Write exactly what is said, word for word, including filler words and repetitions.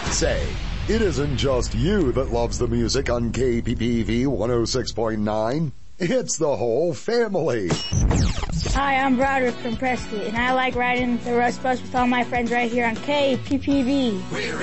Say, it isn't just you that loves the music on K P P V one oh six point nine. It's the whole family. Hi, I'm Broderick from Prescott, and I like riding the Rust Bus with all my friends right here on K P P V.